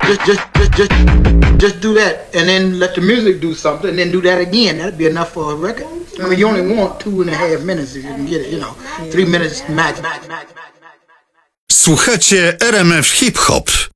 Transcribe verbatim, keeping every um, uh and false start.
just, just, just, just, just do that, and then let the music do something, and then do that again. That'd be enough for a record. I mean, you only want two and a half minutes if you can get it, you know, three minutes max. Słuchacie R M F Hip Hop.